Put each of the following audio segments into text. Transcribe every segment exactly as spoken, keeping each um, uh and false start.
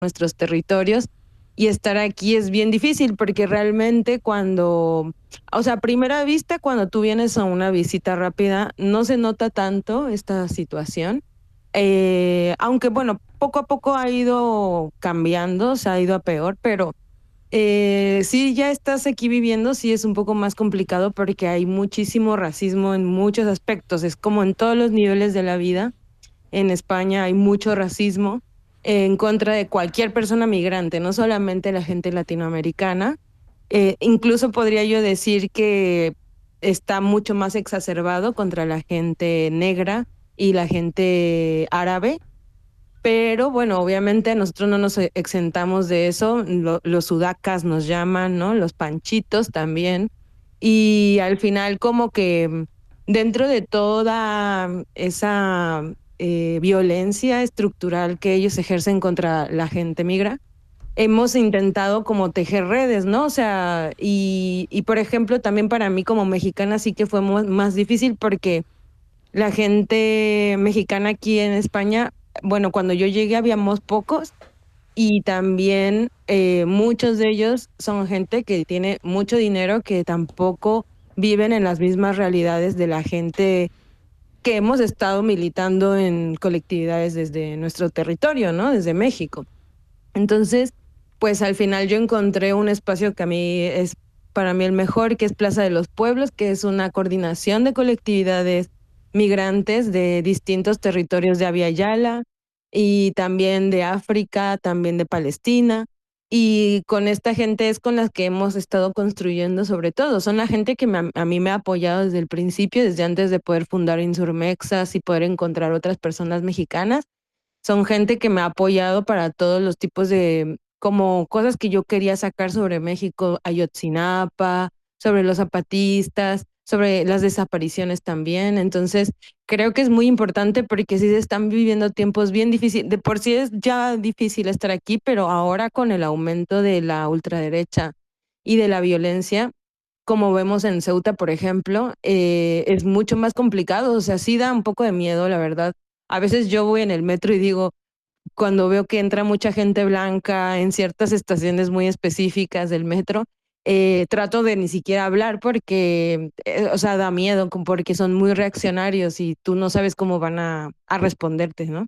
nuestros territorios y estar aquí es bien difícil porque realmente cuando, o sea, a primera vista, cuando tú vienes a una visita rápida, no se nota tanto esta situación. Eh, aunque bueno, poco a poco ha ido cambiando, se ha ido a peor, pero eh, sí, ya estás aquí viviendo, sí es un poco más complicado porque hay muchísimo racismo en muchos aspectos, es como en todos los niveles de la vida. En España hay mucho racismo en contra de cualquier persona migrante, no solamente la gente latinoamericana. Eh, incluso podría yo decir que está mucho más exacerbado contra la gente negra y la gente árabe. Pero bueno, obviamente nosotros no nos e- exentamos de eso. Lo- los sudacas nos llaman, ¿no? Los panchitos también. Y al final como que mm, dentro de toda esa eh, violencia estructural que ellos ejercen contra la gente migra, hemos intentado como tejer redes, ¿no? O sea, y, y por ejemplo, también para mí como mexicana sí que fue mu- más difícil porque la gente mexicana aquí en España, bueno, cuando yo llegué habíamos pocos y también eh, muchos de ellos son gente que tiene mucho dinero que tampoco viven en las mismas realidades de la gente que hemos estado militando en colectividades desde nuestro territorio, ¿no? Desde México. Entonces, pues al final yo encontré un espacio que a mí es para mí el mejor, que es Plaza de los Pueblos, que es una coordinación de colectividades migrantes de distintos territorios de Abya Yala y también de África, también de Palestina. Y con esta gente es con la que hemos estado construyendo sobre todo. Son la gente que me- a mí me ha apoyado desde el principio, desde antes de poder fundar Insurmexas y poder encontrar otras personas mexicanas. Son gente que me ha apoyado para todos los tipos de, como cosas que yo quería sacar sobre México, Ayotzinapa, sobre los zapatistas, sobre las desapariciones también. Entonces, creo que es muy importante porque sí se están viviendo tiempos bien difíciles. De por sí es ya difícil estar aquí, pero ahora con el aumento de la ultraderecha y de la violencia, como vemos en Ceuta, por ejemplo, eh, es mucho más complicado. O sea, sí da un poco de miedo, la verdad. A veces yo voy en el metro y digo, cuando veo que entra mucha gente blanca en ciertas estaciones muy específicas del metro, eh, trato de ni siquiera hablar porque, eh, o sea, da miedo, como porque son muy reaccionarios y tú no sabes cómo van a, a responderte, ¿no?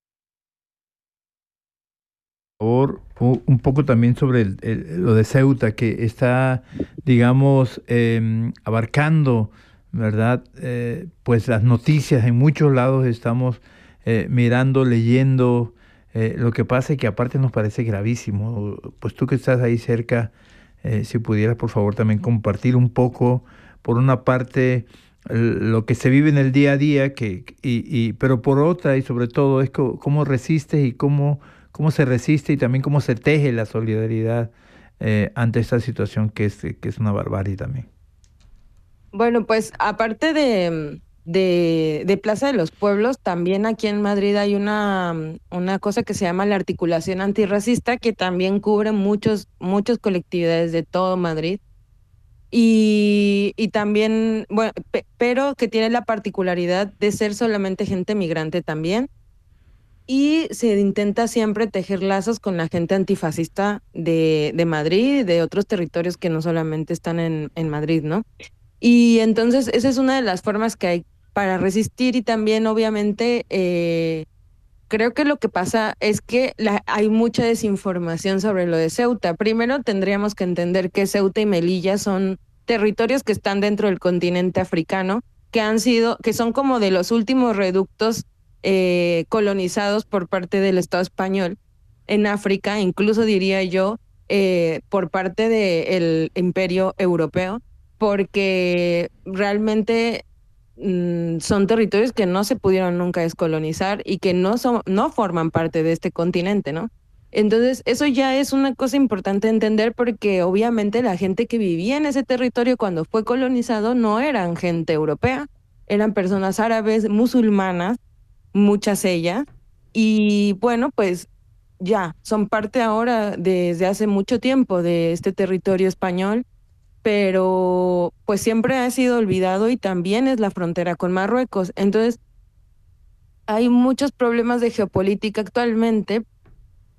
Por u- un poco también sobre el- el- lo de Ceuta, que está, digamos, em, abarcando, ¿verdad? Eh, pues las noticias en muchos lados estamos eh, mirando, leyendo. Eh, lo que pasa es que aparte nos parece gravísimo. Pues tú que estás ahí cerca, eh, si pudieras por favor también compartir un poco, por una parte, el- lo que se vive en el día a día, que, y, y- pero por otra y sobre todo es co- cómo resistes y cómo cómo se resiste y también cómo se teje la solidaridad eh, ante esta situación que es, que es una barbarie también. Bueno, pues aparte de, de, de Plaza de los Pueblos, también aquí en Madrid hay una, una cosa que se llama la Articulación Antirracista, que también cubre muchos, muchas colectividades de todo Madrid. Y, y también, bueno, pe- pero que tiene la particularidad de ser solamente gente migrante también. Y se intenta siempre tejer lazos con la gente antifascista de, de Madrid y de otros territorios que no solamente están en, en Madrid, ¿no? Y entonces esa es una de las formas que hay para resistir y también obviamente eh, creo que lo que pasa es que la- hay mucha desinformación sobre lo de Ceuta. Primero tendríamos que entender que Ceuta y Melilla son territorios que están dentro del continente africano, que han sido, que son como de los últimos reductos eh, colonizados por parte del Estado español en África, incluso diría yo, eh, por parte del Imperio Europeo, porque realmente mm, son territorios que no se pudieron nunca descolonizar y que no son, no forman parte de este continente, ¿no? Entonces, eso ya es una cosa importante entender porque obviamente la gente que vivía en ese territorio cuando fue colonizado no eran gente europea, eran personas árabes, musulmanas, muchas ellas, y bueno, pues ya son parte ahora desde hace mucho tiempo de este territorio español, pero pues siempre ha sido olvidado y también es la frontera con Marruecos. Entonces, hay muchos problemas de geopolítica actualmente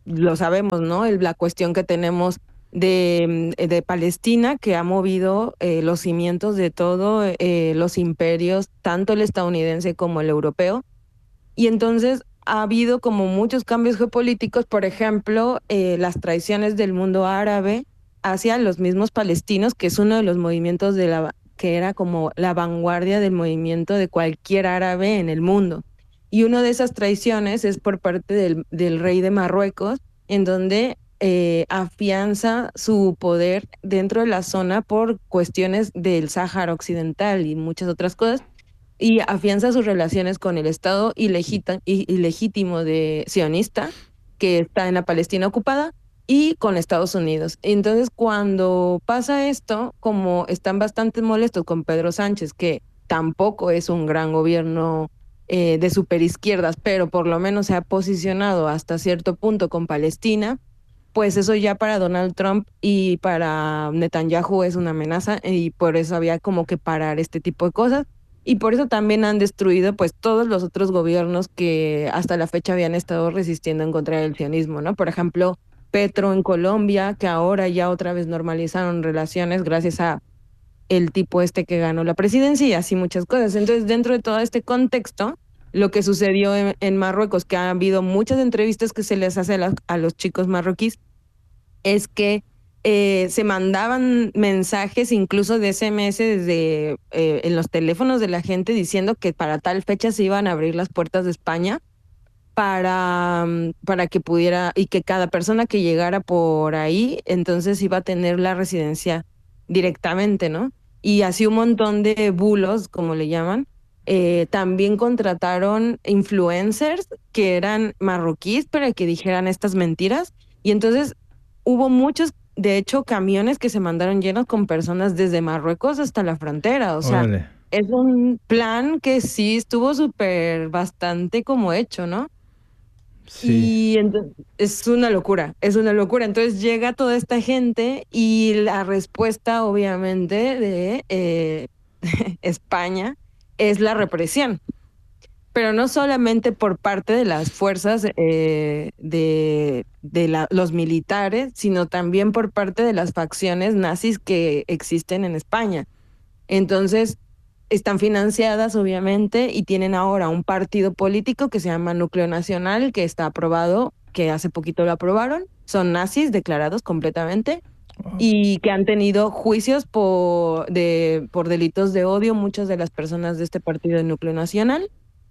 lo sabemos, ¿no? El- la cuestión que tenemos de, mm, de Palestina, que ha movido eh, los cimientos de todo, eh, los imperios, tanto el estadounidense como el europeo. Y entonces ha habido como muchos cambios geopolíticos, por ejemplo, eh, las traiciones del mundo árabe hacia los mismos palestinos, que es uno de los movimientos de la, que era como la vanguardia del movimiento de cualquier árabe en el mundo. Y una de esas traiciones es por parte del, del rey de Marruecos, en donde eh, afianza su poder dentro de la zona por cuestiones del Sáhara Occidental y muchas otras cosas, y afianza sus relaciones con el Estado ilegita- i- ilegítimo de sionista que está en la Palestina ocupada y con Estados Unidos. Entonces, cuando pasa esto, como están bastante molestos con Pedro Sánchez, que tampoco es un gran gobierno eh, de superizquierdas, pero por lo menos se ha posicionado hasta cierto punto con Palestina, pues eso ya para Donald Trump y para Netanyahu es una amenaza, y por eso había como que parar este tipo de cosas. Y por eso también han destruido pues todos los otros gobiernos que hasta la fecha habían estado resistiendo en contra del sionismo, ¿no? Por ejemplo, Petro en Colombia, que ahora ya otra vez normalizaron relaciones gracias a el tipo este que ganó la presidencia y así muchas cosas. Entonces, dentro de todo este contexto, lo que sucedió en, en Marruecos, que ha habido muchas entrevistas que se les hace a, las- a los chicos marroquíes, es que eh, se mandaban mensajes, incluso de S M S desde eh, en los teléfonos de la gente diciendo que para tal fecha se iban a abrir las puertas de España para, mm, para que pudiera, y que cada persona que llegara por ahí, entonces iba a tener la residencia directamente, ¿no? Y así un montón de bulos, como le llaman. Eh, también contrataron influencers que eran marroquíes para que dijeran estas mentiras. Y entonces hubo muchos, de hecho, camiones que se mandaron llenos con personas desde Marruecos hasta la frontera. O sea, Órale. es un plan que sí estuvo súper bastante como hecho, ¿no? Sí. Y entonces es una locura, es una locura. Entonces llega toda esta gente y la respuesta, obviamente, de eh, España es la represión, pero no solamente por parte de las fuerzas eh, de, de la- los militares, sino también por parte de las facciones nazis que existen en España. Entonces, están financiadas, obviamente, y tienen ahora un partido político que se llama Núcleo Nacional, que está aprobado, que hace poquito lo aprobaron. Son nazis declarados completamente Wow. y que han tenido juicios por, de, por delitos de odio, muchas de las personas de este partido de Núcleo Nacional.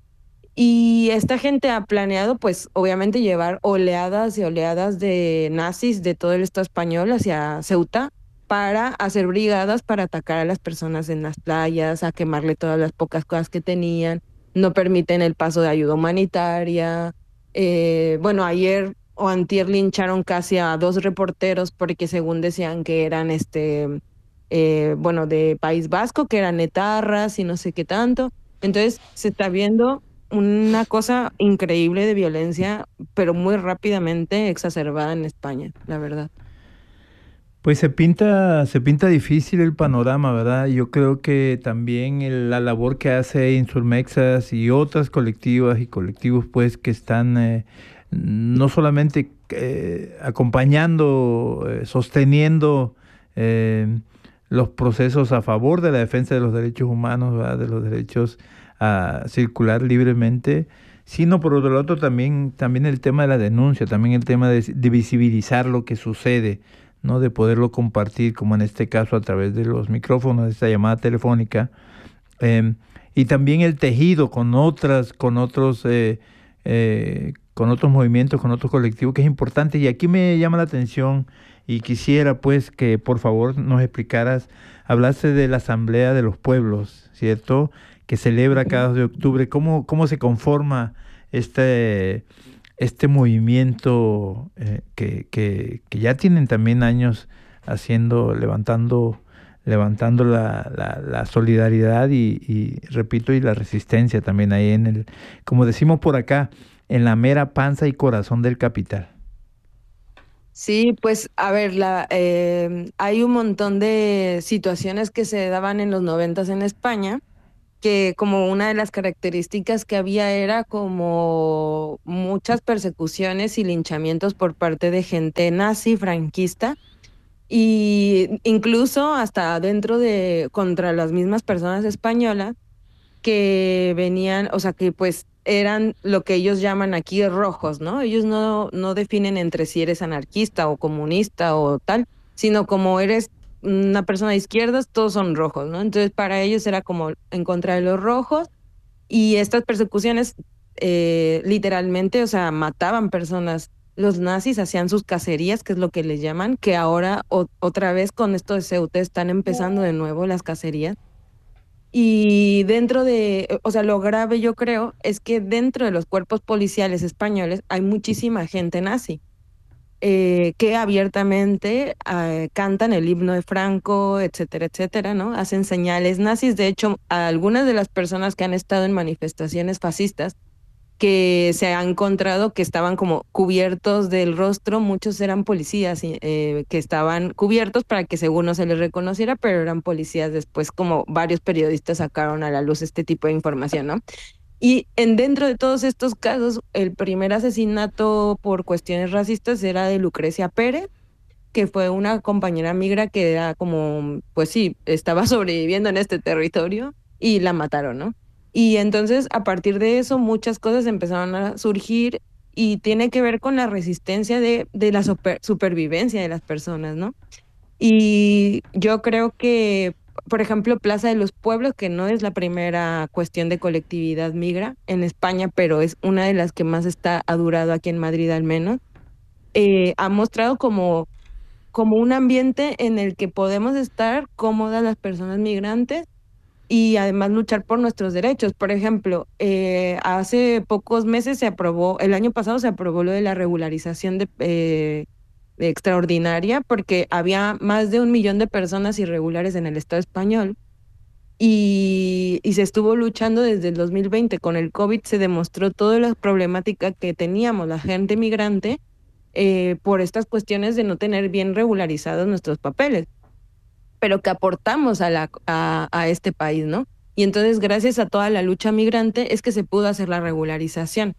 Y esta gente ha planeado, pues, obviamente llevar oleadas y oleadas de nazis de todo el Estado español hacia Ceuta para hacer brigadas para atacar a las personas en las playas, a quemarle todas las pocas cosas que tenían. No permiten el paso de ayuda humanitaria. Eh, bueno, ayer o antier lincharon casi a dos reporteros porque según decían que eran este, eh, bueno, de País Vasco, que eran etarras y no sé qué tanto. Entonces se está viendo una cosa increíble de violencia, pero muy rápidamente exacerbada en España, la verdad. Pues se pinta, se pinta difícil el panorama, ¿verdad? Yo creo que también el- la labor que hace Insurmexas y otras colectivas y colectivos, pues, que están eh, no solamente eh, acompañando, eh, sosteniendo eh, los procesos a favor de la defensa de los derechos humanos, ¿verdad? De los derechos a circular libremente, sino por otro lado también, también el tema de la denuncia, también el tema de de visibilizar lo que sucede, ¿no? De poderlo compartir, como en este caso a través de los micrófonos, de esta llamada telefónica, eh, y también el tejido con otras, con otros, eh, eh, con otros movimientos, con otros colectivos, que es importante. Y aquí me llama la atención y quisiera pues que por favor nos explicaras, hablaste de la Asamblea de los Pueblos, ¿cierto? Que celebra cada dos de octubre. ¿Cómo, cómo se conforma este este movimiento eh, que, que, que ya tienen también años haciendo, levantando, levantando la, la, la solidaridad y, y, repito, y la resistencia también ahí en el, como decimos por acá, en la mera panza y corazón del capital? Sí, pues a ver, la, eh, hay un montón de situaciones que se daban en los noventas en España, que como una de las características que había era como muchas persecuciones y linchamientos por parte de gente nazi, franquista, y incluso hasta dentro de, contra las mismas personas españolas que venían, o sea, que pues eran lo que ellos llaman aquí rojos, ¿no? Ellos no, no definen entre si eres anarquista o comunista o tal, sino como eres una persona de izquierdas, todos son rojos, ¿no? Entonces para ellos era como en contra de los rojos y estas persecuciones eh, literalmente, o sea, mataban personas. Los nazis hacían sus cacerías, que es lo que les llaman, que ahora o- otra vez con esto de Ceuta están empezando de nuevo las cacerías. Y dentro de, o sea, lo grave yo creo es que dentro de los cuerpos policiales españoles hay muchísima gente nazi eh, que abiertamente eh, cantan el himno de Franco, etcétera, etcétera, ¿no? Hacen señales nazis. De hecho, a algunas de las personas que han estado en manifestaciones fascistas que se ha encontrado que estaban como cubiertos del rostro, muchos eran policías y, eh, que estaban cubiertos para que según no se les reconociera, pero eran policías. Después como varios periodistas sacaron a la luz este tipo de información, ¿no? Y en dentro de todos estos casos, el primer asesinato por cuestiones racistas era de Lucrecia Pérez, que fue una compañera migra que era como, pues sí, estaba sobreviviendo en este territorio y la mataron, ¿no? Y entonces a partir de eso muchas cosas empezaron a surgir y tiene que ver con la resistencia de, de la super- supervivencia de las personas, ¿no? Y yo creo que, por ejemplo, Plaza de los Pueblos, que no es la primera cuestión de colectividad migra en España, pero es una de las que más está, ha durado aquí en Madrid al menos, eh, ha mostrado como como un ambiente en el que podemos estar cómodas las personas migrantes y además luchar por nuestros derechos. Por ejemplo, eh, hace pocos meses se aprobó, el año pasado se aprobó lo de la regularización de, eh, de extraordinaria porque había más de un millón de personas irregulares en el Estado español. Y, y se estuvo luchando desde el dos mil veinte. Con el COVID se demostró toda la problemática que teníamos la gente migrante eh, por estas cuestiones de no tener bien regularizados nuestros papeles, pero que aportamos a, la, a, a este país, ¿no? Y entonces, gracias a toda la lucha migrante, es que se pudo hacer la regularización.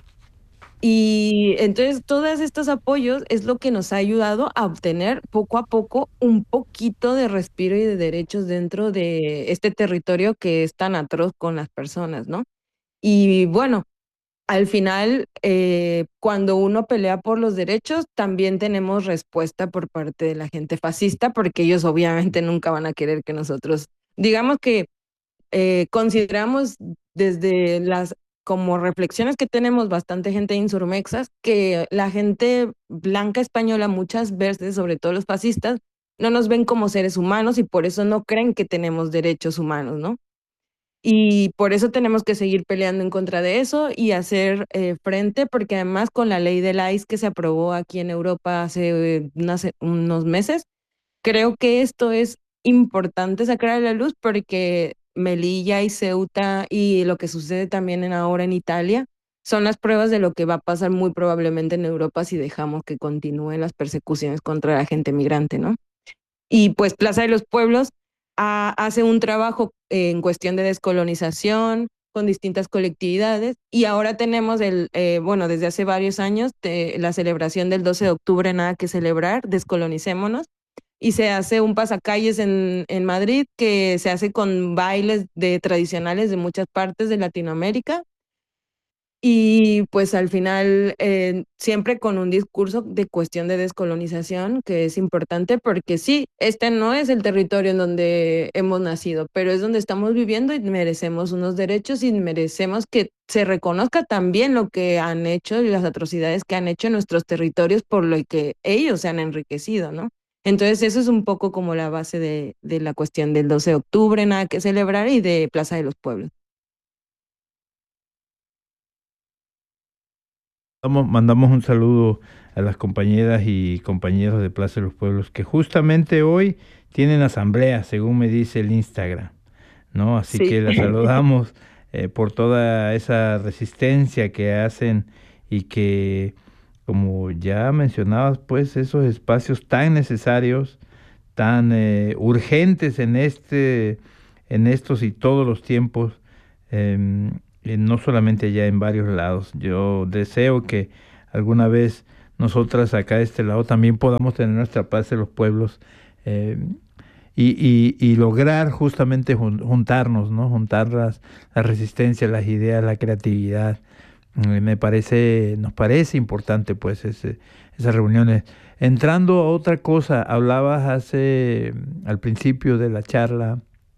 Y entonces, todos estos apoyos es lo que nos ha ayudado a obtener poco a poco un poquito de respiro y de derechos dentro de este territorio que es tan atroz con las personas, ¿no? Y bueno, al final, eh, cuando uno pelea por los derechos, también tenemos respuesta por parte de la gente fascista, porque ellos obviamente nunca van a querer que nosotros, digamos que eh, consideramos desde las como reflexiones que tenemos bastante gente insurmexas, que la gente blanca española muchas veces, sobre todo los fascistas, no nos ven como seres humanos y por eso no creen que tenemos derechos humanos, ¿no? Y por eso tenemos que seguir peleando en contra de eso y hacer eh, frente, porque además con la ley del I C E que se aprobó aquí en Europa hace eh, unas- unos meses, creo que esto es importante sacar a la luz porque Melilla y Ceuta y lo que sucede también en ahora en Italia son las pruebas de lo que va a pasar muy probablemente en Europa si dejamos que continúen las persecuciones contra la gente migrante, ¿no? Y pues Plaza de los Pueblos ah, hace un trabajo en cuestión de descolonización con distintas colectividades y ahora tenemos el, eh, bueno, desde hace varios años de, la celebración del doce de octubre, nada que celebrar, descolonicémonos, y se hace un pasacalles en, en Madrid que se hace con bailes de tradicionales de muchas partes de Latinoamérica y pues al final, eh, siempre con un discurso de cuestión de descolonización, que es importante porque sí, este no es el territorio en donde hemos nacido, pero es donde estamos viviendo y merecemos unos derechos y merecemos que se reconozca también lo que han hecho y las atrocidades que han hecho en nuestros territorios por lo que ellos se han enriquecido, ¿no? Entonces eso es un poco como la base de, de la cuestión del doce de octubre, nada que celebrar, y de Plaza de los Pueblos. Mandamos, mandamos un saludo a las compañeras y compañeros de Plaza de los Pueblos que justamente hoy tienen asamblea, según me dice el Instagram, ¿no? Así Sí. que las saludamos eh, por toda esa resistencia que hacen y que, como ya mencionabas, pues esos espacios tan necesarios, tan eh, urgentes en este, en estos y todos los tiempos, em, y no solamente allá, en varios lados. Yo deseo que alguna vez nosotras acá de este lado también podamos tener nuestra paz en los pueblos, em, y, y- y lograr justamente jun- juntarnos, ¿no? Juntar las, las resistencias, las ideas, la creatividad. Eh, Me parece, nos parece importante, pues, ese- esas reuniones. Entrando a otra cosa, hablabas hace, mm, al principio de la charla,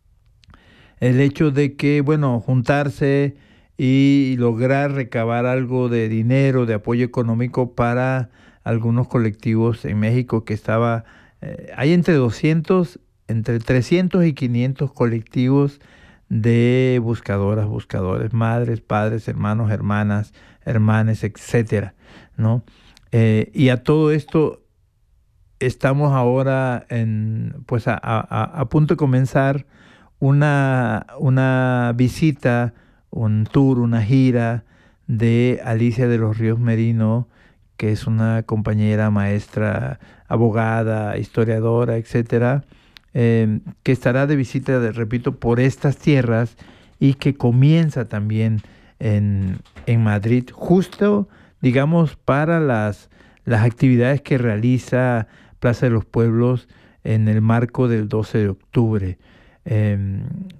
el hecho de que, bueno, juntarse y lograr recabar algo de dinero, de apoyo económico para algunos colectivos en México que estaba, eh, hay entre doscientos, entre trescientos y quinientos colectivos de buscadoras, buscadores, madres, padres, hermanos, hermanas, hermanes, etcétera, ¿no? Eh, y a todo esto estamos ahora en, pues a, a- a- a punto de comenzar una, una visita, un tour, una gira de Alicia de los Ríos Merino, que es una compañera, maestra, abogada, historiadora, etcétera, eh, que estará de visita, de- repito, por estas tierras y que comienza también en, en Madrid, justo, digamos, para las, las actividades que realiza Plaza de los Pueblos en el marco del doce de octubre. Eh,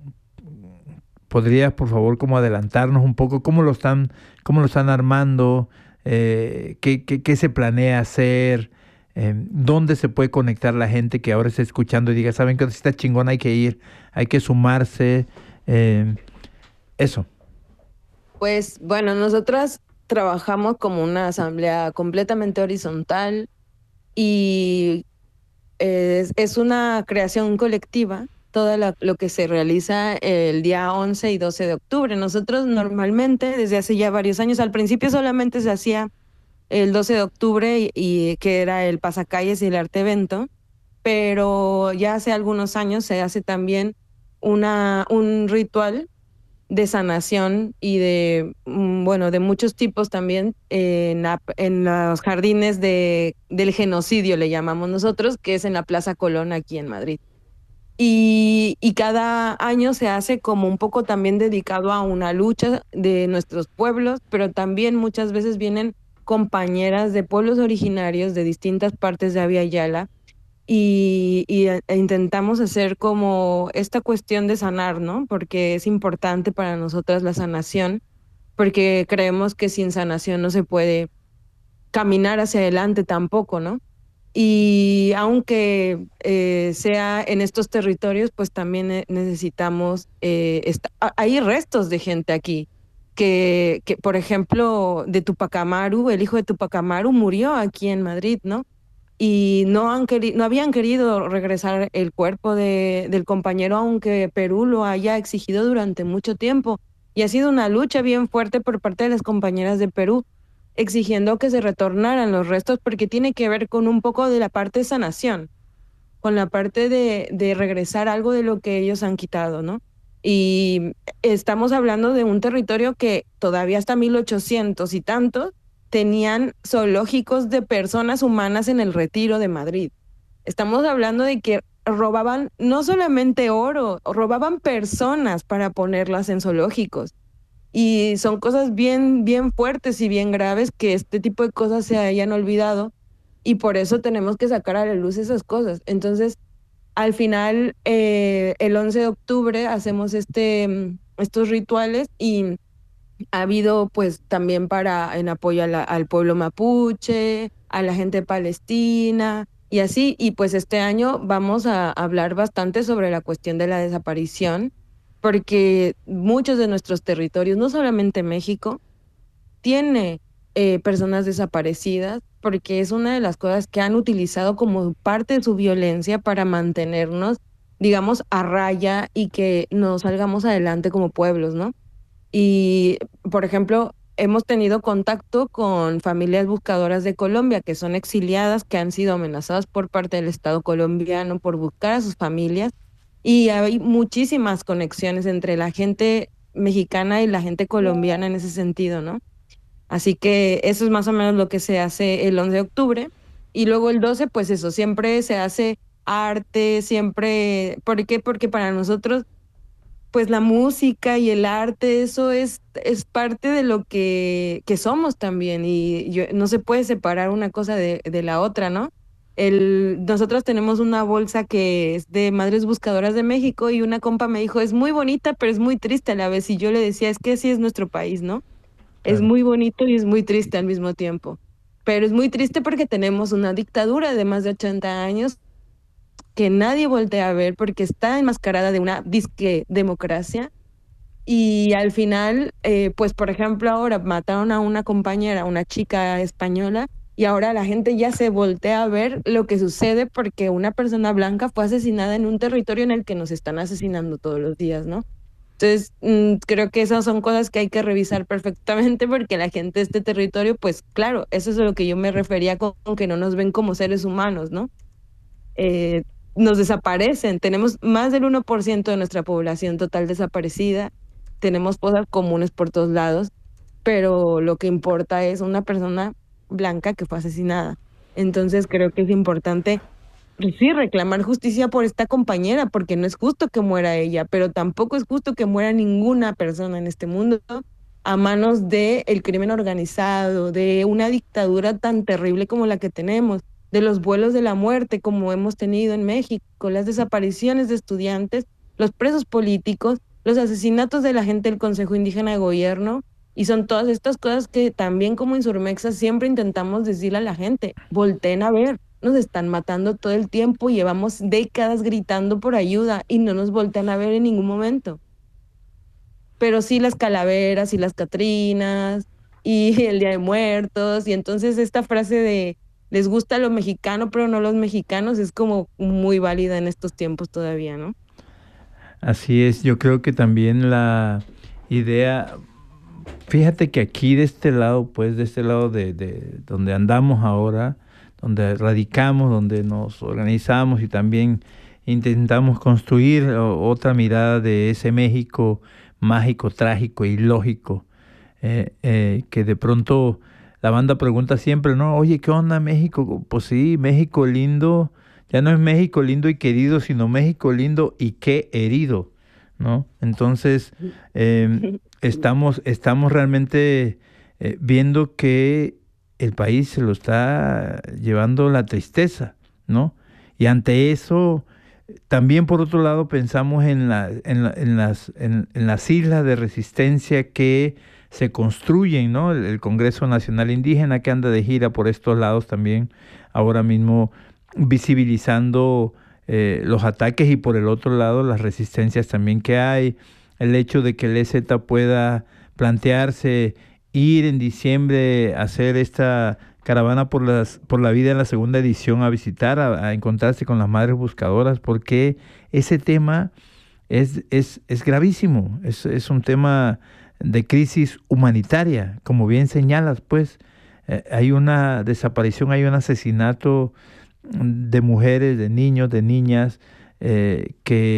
¿Podrías, por favor, como adelantarnos un poco cómo lo están, cómo lo están armando? Eh, qué, qué- qué se planea hacer? Eh, ¿dónde se puede conectar la gente que ahora está escuchando y diga, saben que está chingón, hay que ir, hay que sumarse? Eh, eso. Pues bueno, nosotras trabajamos como una asamblea completamente horizontal y es, es una creación colectiva, todo la- lo que se realiza el día once y doce de octubre. Nosotros normalmente, desde hace ya varios años, al principio solamente se hacía el doce de octubre y, y que era el pasacalles y el arte evento, pero ya hace algunos años se hace también una, un ritual de sanación y de, mm, bueno, de muchos tipos también en, la- en los jardines de, del genocidio, le llamamos nosotros, que es en la Plaza Colón aquí en Madrid. Y, y cada año se hace como un poco también dedicado a una lucha de nuestros pueblos, pero también muchas veces vienen compañeras de pueblos originarios de distintas partes de Abya Yala y, y, e e intentamos hacer como esta cuestión de sanar, ¿no? Porque es importante para nosotras la sanación, porque creemos que sin sanación no se puede caminar hacia adelante tampoco, ¿no? Y aunque eh, sea en estos territorios, pues también eh, necesitamos, eh, esta- a- hay restos de gente aquí, que, que, por ejemplo, de Tupac Amaru, el hijo de Tupac Amaru murió aquí en Madrid, ¿no? Y no, han queri- no habían querido regresar el cuerpo de, del compañero, aunque Perú lo haya exigido durante mucho tiempo. Y ha sido una lucha bien fuerte por parte de las compañeras de Perú, exigiendo que se retornaran los restos porque tiene que ver con un poco de la parte de sanación, con la parte de, de regresar algo de lo que ellos han quitado, ¿no? Y estamos hablando de un territorio que todavía hasta mil ochocientos y tantos tenían zoológicos de personas humanas en el Retiro de Madrid. Estamos hablando de que robaban no solamente oro, robaban personas para ponerlas en zoológicos. Y son cosas bien, bien fuertes y bien graves que este tipo de cosas se hayan olvidado y por eso tenemos que sacar a la luz esas cosas. Entonces, al final, eh, el once de octubre hacemos este, mm, estos rituales y ha habido pues también para en apoyo a la- al pueblo mapuche, a la gente de Palestina y así. Y pues este año vamos a hablar bastante sobre la cuestión de la desaparición, porque muchos de nuestros territorios, no solamente México, tiene eh, personas desaparecidas, porque es una de las cosas que han utilizado como parte de su violencia para mantenernos, digamos, a raya y que nos salgamos adelante como pueblos, ¿no? Y, por ejemplo, hemos tenido contacto con familias buscadoras de Colombia que son exiliadas, que han sido amenazadas por parte del Estado colombiano por buscar a sus familias. Y hay muchísimas conexiones entre la gente mexicana y la gente colombiana en ese sentido, ¿no? Así que eso es más o menos lo que se hace el once de octubre. Y luego el doce, pues eso, siempre se hace arte, siempre... ¿Por qué? Porque para nosotros pues la música y el arte, eso es, es parte de lo que, que somos también y yo- no se puede separar una cosa de, de la otra, ¿no? El, nosotros tenemos una bolsa que es de Madres Buscadoras de México y una compa me dijo, es muy bonita, pero es muy triste a la vez. Y yo le decía, es que así es nuestro país, ¿no? Es Claro. muy bonito y es muy triste al mismo tiempo. Pero es muy triste porque tenemos una dictadura de más de ochenta años que nadie voltea a ver porque está enmascarada de una disque democracia y al final, eh, pues por ejemplo, ahora mataron a una compañera, una chica española, y ahora la gente ya se voltea a ver lo que sucede porque una persona blanca fue asesinada en un territorio en el que nos están asesinando todos los días, ¿no? Entonces, mm, creo que esas son cosas que hay que revisar perfectamente porque la gente de este territorio, pues claro, eso es a lo que yo me refería con, con que no nos ven como seres humanos, ¿no? Eh, nos desaparecen. Tenemos más del uno por ciento de nuestra población total desaparecida. Tenemos cosas comunes por todos lados, pero lo que importa es una persona blanca que fue asesinada. Entonces creo que es importante, pues sí, reclamar justicia por esta compañera, porque no es justo que muera ella, pero tampoco es justo que muera ninguna persona en este mundo a manos del crimen organizado, de una dictadura tan terrible como la que tenemos, de los vuelos de la muerte como hemos tenido en México, las desapariciones de estudiantes, los presos políticos, los asesinatos de la gente del Consejo Indígena de Gobierno, y son todas estas cosas que también como Insurmexa siempre intentamos decirle a la gente, volteen a ver, nos están matando todo el tiempo, llevamos décadas gritando por ayuda y no nos voltean a ver en ningún momento. Pero sí las calaveras y las catrinas y el Día de Muertos, y entonces esta frase de les gusta lo mexicano, pero no los mexicanos, es como muy válida en estos tiempos todavía, ¿no? Así es, yo creo que también la idea, fíjate que aquí de este lado, pues de este lado de, de donde andamos ahora, donde radicamos, donde nos organizamos y también intentamos construir o- otra mirada de ese México mágico, trágico y lógico, eh, eh, que de pronto la banda pregunta siempre, ¿no? Oye, ¿qué onda México? Pues sí, México lindo, ya no es México lindo y querido, sino México lindo y qué herido, ¿no? Entonces, eh, estamos, estamos realmente eh, viendo que el país se lo está llevando la tristeza, ¿no? Y ante eso, también por otro lado pensamos en, la, en, la- en las, en, en las islas de resistencia que se construyen, ¿no? El, el Congreso Nacional Indígena que anda de gira por estos lados también, ahora mismo visibilizando eh, los ataques y por el otro lado las resistencias también que hay, el hecho de que el E Z pueda plantearse ir en diciembre a hacer esta caravana por las por la vida en la segunda edición a visitar, a, a encontrarse con las madres buscadoras, porque ese tema es, es, es gravísimo, es, es un tema de crisis humanitaria, como bien señalas, pues eh, hay una desaparición, hay un asesinato de mujeres, de niños, de niñas, eh,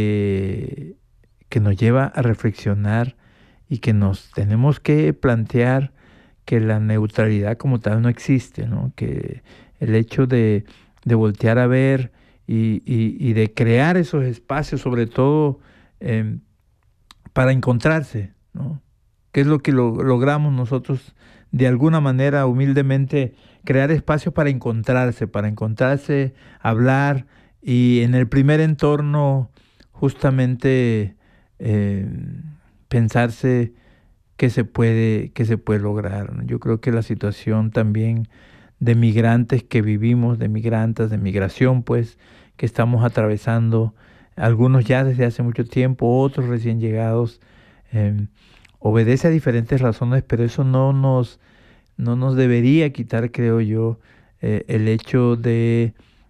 que, que nos lleva a reflexionar y que nos tenemos que plantear que la neutralidad como tal no existe, ¿no? Que el hecho de, de voltear a ver y, y- y de crear esos espacios, sobre todo eh, para encontrarse, ¿no? ¿Qué es lo que lo- logramos nosotros de alguna manera, humildemente, crear espacios para encontrarse, para encontrarse, hablar y en el primer entorno justamente eh, pensarse que se puede, que se puede lograr, ¿no? Yo creo que la situación también de migrantes que vivimos, de migrantes, de migración, pues, que estamos atravesando, algunos ya desde hace mucho tiempo, otros recién llegados, eh, obedece a diferentes razones, pero eso no nos, no nos debería quitar, creo yo, eh, el hecho de,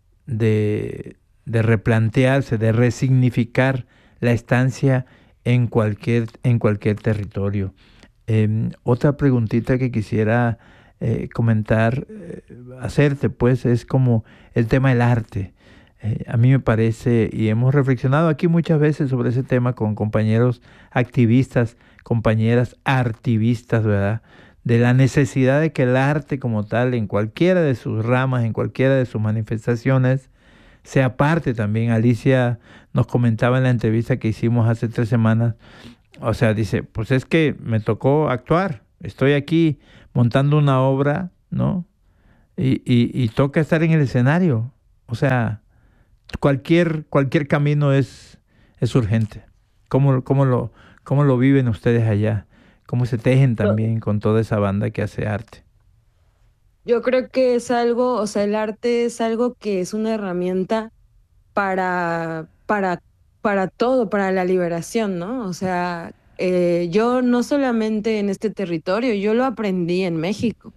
de, de replantearse, de resignificar la estancia en cualquier, en cualquier territorio. Eh, otra preguntita que quisiera eh, comentar, eh, hacerte, pues, es como el tema del arte. Eh, a mí me parece, y hemos reflexionado aquí muchas veces sobre ese tema con compañeros activistas, compañeras artivistas, ¿verdad? De la necesidad de que el arte como tal, en cualquiera de sus ramas, en cualquiera de sus manifestaciones, sea parte también. Alicia nos comentaba en la entrevista que hicimos hace tres semanas, o sea, dice, pues es que me tocó actuar, estoy aquí montando una obra, ¿no? Y, y, y toca estar en el escenario, o sea, cualquier, cualquier camino es, es urgente. ¿Cómo, cómo lo, cómo lo viven ustedes allá? ¿Cómo se tejen Yo, también con toda esa banda que hace arte? yo creo que es algo, o sea, el arte es algo que es una herramienta para, para, para todo, para la liberación, ¿no? O sea, eh, yo no solamente en este territorio, yo lo aprendí en México.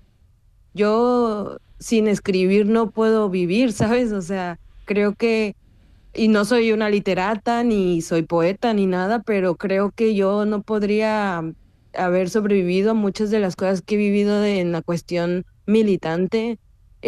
Yo sin escribir no puedo vivir, ¿sabes? O sea, creo que, y no soy una literata, ni soy poeta, ni nada, pero creo que yo no podría haber sobrevivido a muchas de las cosas que he vivido de- en la cuestión militante,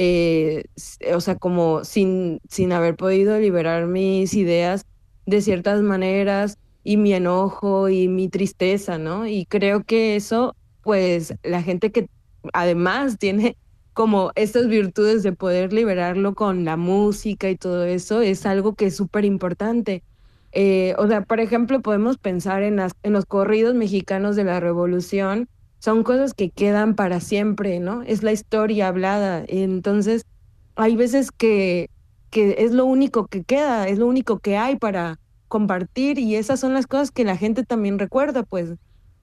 eh, s- o sea, como sin, sin haber podido liberar mis ideas de ciertas maneras y mi enojo y mi tristeza, ¿no? Y creo que eso, pues la gente que además tiene como estas virtudes de poder liberarlo con la música y todo eso, es algo que es súper importante. Eh, o sea, por ejemplo, podemos pensar en, las, en los corridos mexicanos de la Revolución, son cosas que quedan para siempre, ¿no? Es la historia hablada. Entonces, hay veces que, que es lo único que queda, es lo único que hay para compartir y esas son las cosas que la gente también recuerda, pues.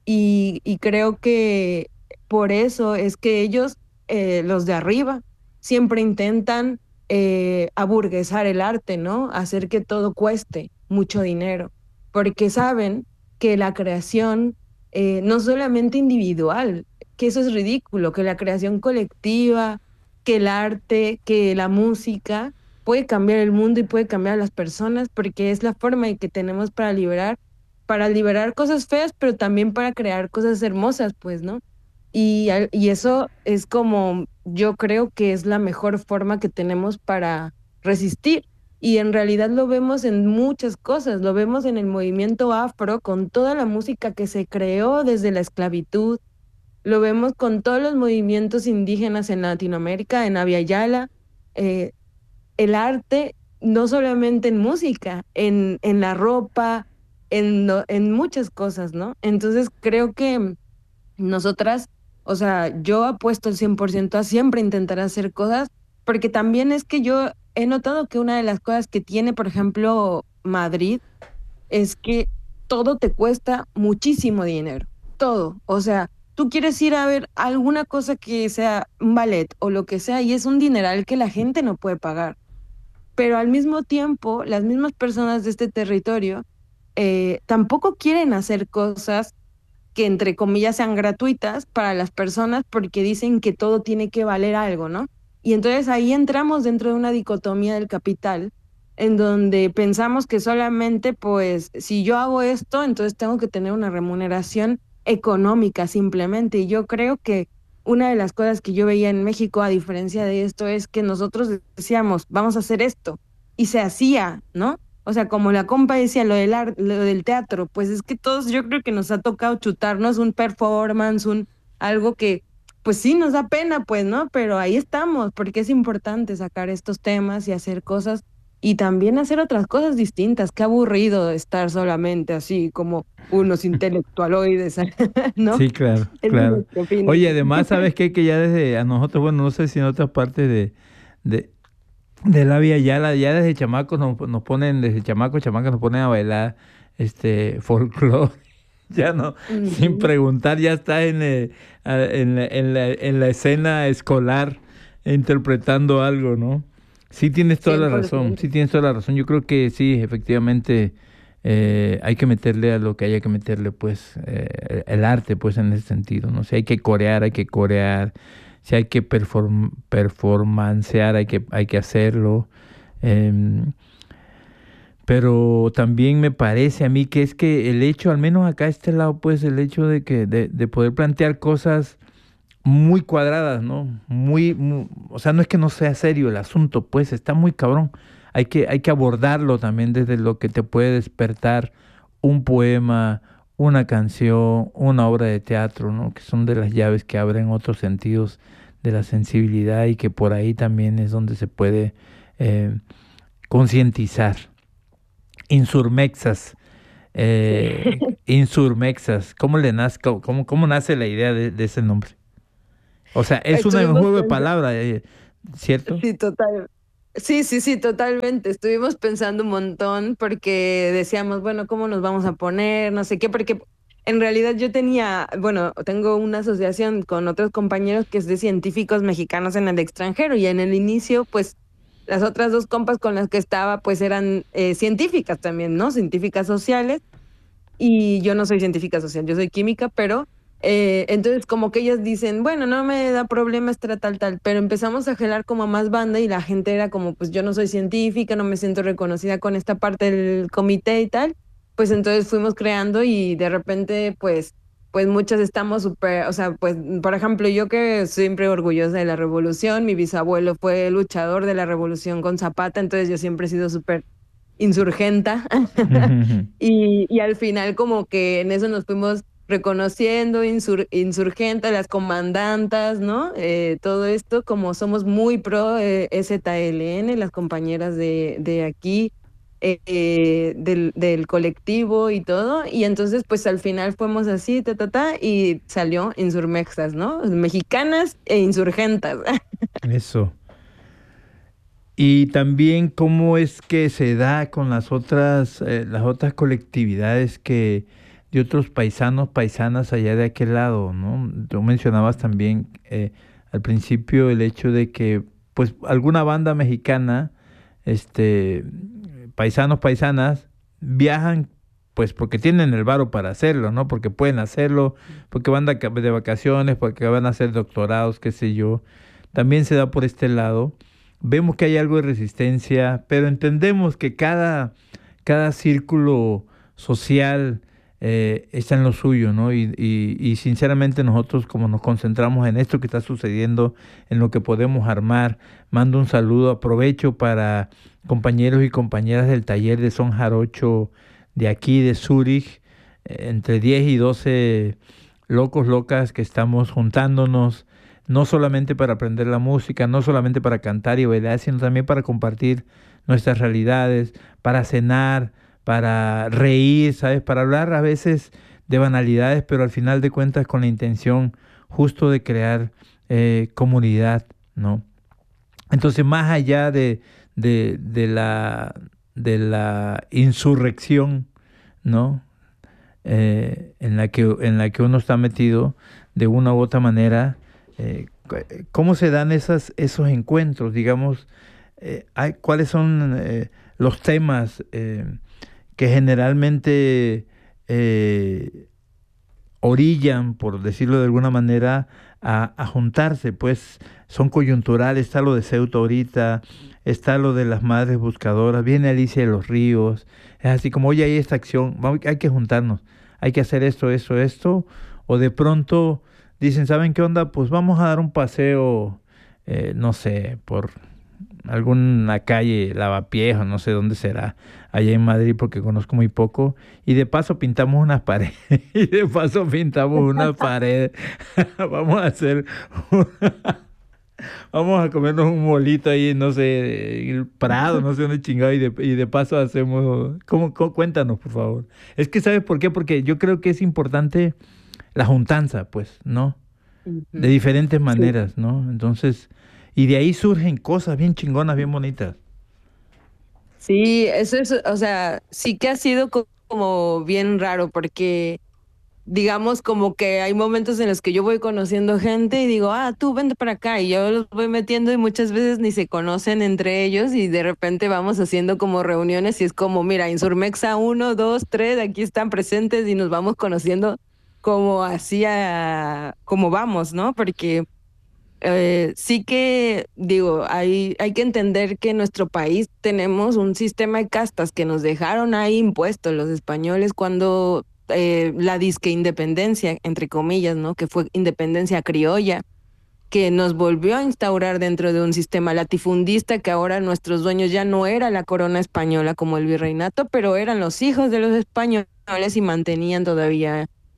Y, y creo que por eso es que ellos, eh, los de arriba, siempre intentan eh, aburguesar el arte, ¿no? Hacer que todo cueste mucho dinero, porque saben que la creación, eh, no solamente individual, que eso es ridículo, que la creación colectiva, que el arte, que la música puede cambiar el mundo y puede cambiar a las personas, porque es la forma en que tenemos para liberar, para liberar cosas feas, pero también para crear cosas hermosas, pues, ¿no? Y, al- y eso es como, yo creo que es la mejor forma que tenemos para resistir. Y en realidad lo vemos en muchas cosas, lo vemos en el movimiento afro, con toda la música que se creó desde la esclavitud, lo vemos con todos los movimientos indígenas en Latinoamérica, en Abya Yala, eh, el arte, no solamente en música, en, en la ropa, en, lo- en muchas cosas, ¿no? Entonces creo que nosotras, o sea, yo apuesto el cien por ciento a siempre intentar hacer cosas, porque también es que yo he notado que una de las cosas que tiene, por ejemplo, Madrid, es que todo te cuesta muchísimo dinero, todo. O sea, tú quieres ir a ver alguna cosa que sea un ballet o lo que sea, y es un dineral que la gente no puede pagar. Pero al mismo tiempo, las mismas personas de este territorio eh, tampoco quieren hacer cosas que entre comillas sean gratuitas para las personas porque dicen que todo tiene que valer algo, ¿no? Y entonces ahí entramos dentro de una dicotomía del capital en donde pensamos que solamente, pues, si yo hago esto, entonces tengo que tener una remuneración económica simplemente. Y yo creo que una de las cosas que yo veía en México, a diferencia de esto, es que nosotros decíamos, vamos a hacer esto, y se hacía, ¿no? O sea, como la compa decía lo del ar- lo del teatro, pues es que todos yo creo que nos ha tocado chutarnos un performance, un algo que pues sí nos da pena, pues, ¿no? Pero ahí estamos, porque es importante sacar estos temas y hacer cosas y también hacer otras cosas distintas. Qué aburrido estar solamente así como unos intelectualoides, ¿no? Sí, claro, Eso es claro. lo que opino. Oye, además, ¿sabes qué? Que ya desde a nosotros, bueno, no sé si en otras partes de, de, de la vía ya, la, ya desde chamacos nos, nos ponen, desde chamacos, chamacos nos ponen a bailar este folclore. Ya no, sin Ujú. preguntar, ya está en, eh, a- en, la, en la- en la escena escolar interpretando algo, ¿no? Sí tienes toda la razón, cien por ciento. sí tienes toda la razón. Yo creo que sí, efectivamente, eh, hay que meterle a lo que haya que meterle, pues, eh, el arte, pues, en ese sentido, ¿no? Si hay que corear, hay que corear. Si hay que perform performancear, hay que, hay que hacerlo. Em, pero también me parece a mí que es que el hecho, al menos acá a este lado, pues el hecho de que de, de poder plantear cosas muy cuadradas, ¿no? Muy, mu- o sea, no es que no sea serio el asunto, pues está muy cabrón. Hay que, hay que abordarlo también desde lo que te puede despertar un poema, una canción, una obra de teatro, ¿no? Que son de las llaves que abren otros sentidos de la sensibilidad y que por ahí también es donde se puede eh, concientizar. Insurmexas, eh, Sí. Insurmexas, ¿cómo le nace, cómo, cómo nace la idea de, de ese nombre? O sea, es un Estuvimos juego de pensando, palabras, eh, ¿cierto? sí, total. Sí, sí, sí, totalmente. Estuvimos pensando un montón porque decíamos, bueno, ¿cómo nos vamos a poner? No sé qué, porque en realidad yo tenía, bueno, tengo una asociación con otros compañeros que es de científicos mexicanos en el extranjero y en el inicio, pues las otras dos compas con las que estaba, pues eran eh, científicas también, ¿no? Científicas sociales. Y yo no soy científica social, yo soy química, pero eh, entonces como que ellas dicen, bueno, no me da problema estar tal, tal, pero empezamos a gelar como más banda y la gente era como, pues yo no soy científica, no me siento reconocida con esta parte del comité y tal, pues entonces fuimos creando y de repente pues, pues muchas estamos súper, o sea, pues por ejemplo yo que siempre orgullosa de la revolución, mi bisabuelo fue luchador de la revolución con Zapata, entonces yo siempre he sido súper insurgenta. Y, y al final como que en eso nos fuimos reconociendo, insur insurgentes, las comandantas, ¿no? Eh, todo esto, como somos muy pro eh, E Z L N, las compañeras de, de aquí, eh, eh, del, del colectivo y todo, y entonces pues al final fuimos así, ta, ta, ta, y salió Insurmexas, ¿no? Mexicanas e insurgentas. Eso. Y también cómo es que se da con las otras, eh, las otras colectividades que de otros paisanos, paisanas allá de aquel lado, ¿no? Tú mencionabas también eh, al principio el hecho de que, pues, alguna banda mexicana, este, paisanos, paisanas, viajan, pues, porque tienen el varo para hacerlo, ¿no? Porque pueden hacerlo, porque van de, de vacaciones, porque van a hacer doctorados, qué sé yo. También se da por este lado. Vemos que hay algo de resistencia, pero entendemos que cada, cada círculo social eh, está en lo suyo, ¿no? Y, y, y sinceramente nosotros como nos concentramos en esto que está sucediendo, en lo que podemos armar, mando un saludo, aprovecho para compañeros y compañeras del taller de son jarocho de aquí, de Zúrich, eh, entre diez y doce locos, locas que estamos juntándonos no solamente para aprender la música, no solamente para cantar y bailar, sino también para compartir nuestras realidades, para cenar, para reír, ¿sabes? Para hablar a veces de banalidades, pero al final de cuentas con la intención justo de crear eh, comunidad, ¿no? Entonces, más allá de, de, de la, de la insurrección, ¿no? Eh, en la que, en la que uno está metido de una u otra manera, eh, ¿cómo se dan esas, esos encuentros? Digamos, eh, hay, ¿cuáles son eh, los temas eh, que generalmente eh, orillan, por decirlo de alguna manera, a, a juntarse? Pues son coyunturales, está lo de Ceuta ahorita, está lo de las madres buscadoras, viene Alicia de los Ríos, es así como, oye, hay esta acción, vamos, hay que juntarnos, hay que hacer esto, esto, esto, o de pronto dicen, ¿saben qué onda? Pues vamos a dar un paseo, eh, no sé, por alguna calle, Lavapiés, o no sé dónde será, allá en Madrid, porque conozco muy poco, y de paso pintamos unas paredes, y de paso pintamos una pared, vamos a hacer, vamos a comernos un molito ahí, no sé, en el Prado, no sé dónde chingado, y de, y de paso hacemos, ¿cómo, cómo? Cuéntanos, por favor. Es que, ¿sabes por qué? Porque yo creo que es importante la juntanza, pues, ¿no? De Ujú. diferentes Sí. maneras, ¿no? Entonces, y de ahí surgen cosas bien chingonas, bien bonitas. Sí, eso es, o sea, sí que ha sido co- como bien raro porque digamos como que hay momentos en los que yo voy conociendo gente y digo, ah, tú vente para acá y yo los voy metiendo y muchas veces ni se conocen entre ellos y de repente vamos haciendo como reuniones y es como, mira, Insurmexa uno, dos, tres, aquí están presentes y nos vamos conociendo como así a, como vamos, ¿no? Porque eh, sí que, digo, hay, hay que entender que en nuestro país tenemos un sistema de castas que nos dejaron ahí impuestos los españoles cuando eh, la disque independencia, entre comillas, ¿no? Que fue independencia criolla, que nos volvió a instaurar dentro de un sistema latifundista que ahora nuestros dueños ya no era la corona española como el virreinato, pero eran los hijos de los españoles y mantenían todavía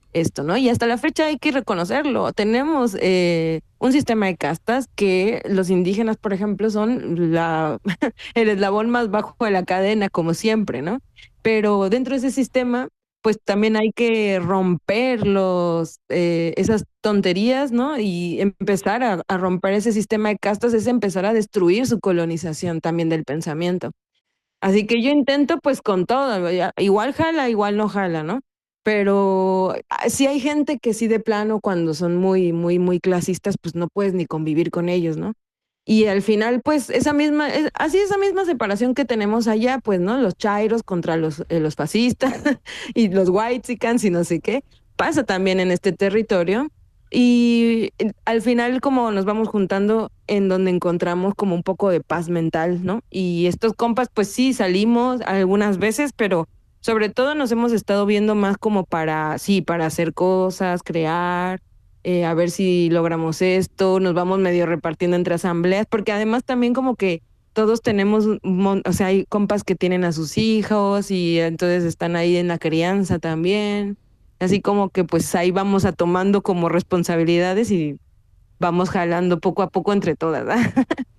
esto, ¿no? Y hasta la fecha hay que reconocerlo. Tenemos eh, un sistema de castas que los indígenas, por ejemplo, son la, el eslabón más bajo de la cadena, como siempre, ¿no? Pero dentro de ese sistema, pues también hay que romper los, eh, esas tonterías, ¿no? Y empezar a, a romper ese sistema de castas es empezar a destruir su colonización también del pensamiento. Así que yo intento pues con todo, ya, igual jala, igual no jala, ¿no? Pero ah, sí hay gente que sí de plano cuando son muy, muy, muy clasistas, pues no puedes ni convivir con ellos, ¿no? Y al final, pues esa misma, es- así esa misma separación que tenemos allá, pues, ¿no? Los chairos contra los, eh, los fascistas y los whitexicans y no sé qué, pasa también en este territorio. Y eh, al final, como nos vamos juntando en donde encontramos como un poco de paz mental, ¿no? Y estos compas, pues sí, salimos algunas veces, pero sobre todo nos hemos estado viendo más como para, sí, para hacer cosas, crear, eh, a ver si logramos esto, nos vamos medio repartiendo entre asambleas, porque además también como que todos tenemos, un mon- o sea, hay compas que tienen a sus hijos y entonces están ahí en la crianza también. Así como que pues ahí vamos a tomando como responsabilidades y vamos jalando poco a poco entre todas, ¿verdad?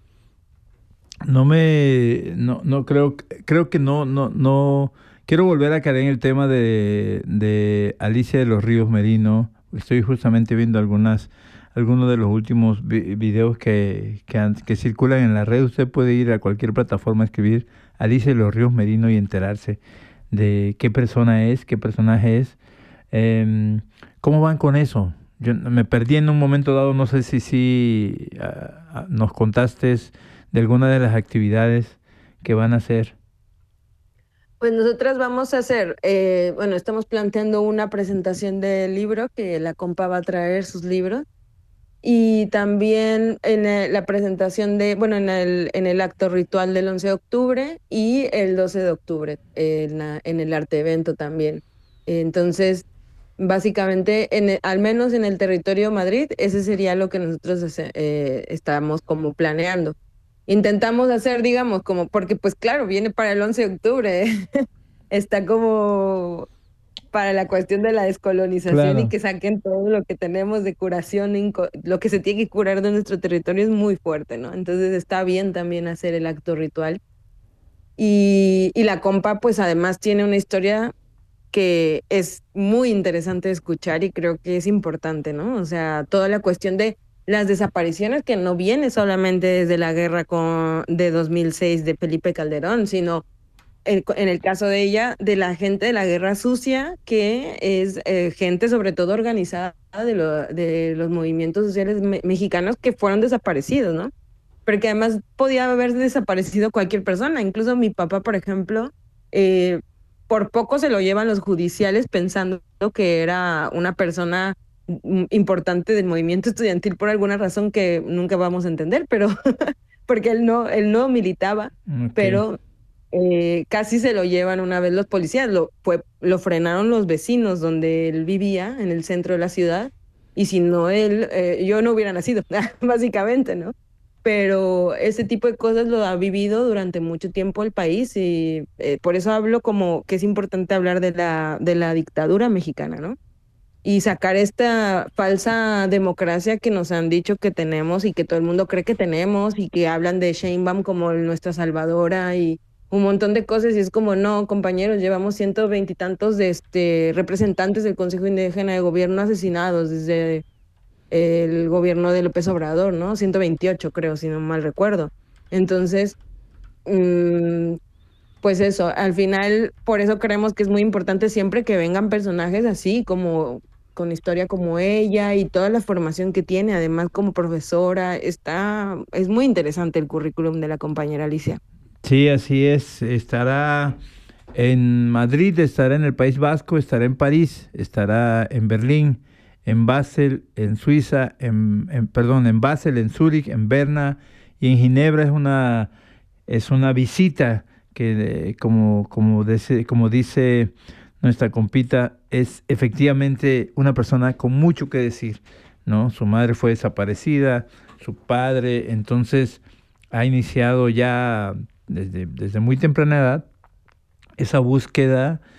No me, no, no creo, creo que no, no, no, quiero volver a caer en el tema de, de Alicia de los Ríos Merino. Estoy justamente viendo algunas, algunos de los últimos vi- videos que, que, han- que circulan en la red. Usted puede ir a cualquier plataforma a escribir Alicia de los Ríos Merino y enterarse de qué persona es, qué personaje es. Em, ¿Cómo van con eso? Yo me perdí en un momento dado, no sé si, si ah, ah, nos contaste de alguna de las actividades que van a hacer. Pues nosotras vamos a hacer, eh, bueno, estamos planteando una presentación del libro que la compa va a traer sus libros y también en el- la presentación de, bueno, en el, en el acto ritual del once de octubre y el doce de octubre en, la- en el arte evento también. Entonces, básicamente, en el- al menos en el territorio Madrid, ese sería lo que nosotros hace- eh, estamos como planeando. Intentamos hacer, digamos, como, porque pues claro, viene para el once de octubre, está como para la cuestión de la descolonización y Claro. que saquen todo lo que tenemos de curación, inco- lo que se tiene que curar de nuestro territorio es muy fuerte, ¿no? Entonces está bien también hacer el acto ritual. Y, y la compa, pues además tiene una historia que es muy interesante de escuchar y creo que es importante, ¿no? O sea, toda la cuestión de las desapariciones que no viene solamente desde la guerra con, de dos mil seis de Felipe Calderón, sino el- en el caso de ella, de la gente de la guerra sucia, que es eh, gente sobre todo organizada de, lo- de los movimientos sociales me- mexicanos que fueron desaparecidos, ¿no? Porque además podía haber desaparecido cualquier persona, incluso mi papá, por ejemplo, eh, por poco se lo llevan los judiciales pensando que era una persona mm, importante del movimiento estudiantil por alguna razón que nunca vamos a entender, pero porque él no, él no militaba, Ok. pero eh, casi se lo llevan una vez los policías, lo, fue, lo frenaron los vecinos donde él vivía, en el centro de la ciudad, y si no él, eh, yo no hubiera nacido, básicamente, ¿no? Pero ese tipo de cosas lo ha vivido durante mucho tiempo el país y eh, por eso hablo como que es importante hablar de la, de la dictadura mexicana, ¿no? Y sacar esta falsa democracia que nos han dicho que tenemos y que todo el mundo cree que tenemos y que hablan de Sheinbaum como nuestra salvadora y un montón de cosas y es como, no, compañeros, llevamos ciento veintitantos de este, representantes del Consejo Indígena de Gobierno asesinados desde el gobierno de López Obrador, ¿no? Ciento veintiocho creo, si no mal recuerdo. Entonces, mm, pues eso, al final, por eso creemos que es muy importante siempre que vengan personajes así, como con historia como ella y toda la formación que tiene, además como profesora, está, es muy interesante el currículum de la compañera Alicia. Sí, así es. Estará en Madrid, estará en el País Vasco, estará en París, estará en Berlín, en Basel, en Suiza, en, en- perdón, en Basel, en Zúrich, en Berna y en Ginebra. Es una, es una visita que, eh, como, como, dice, como dice nuestra compita, es efectivamente una persona con mucho que decir, ¿no? Su madre fue desaparecida, su padre, entonces ha iniciado ya desde, desde muy temprana edad esa búsqueda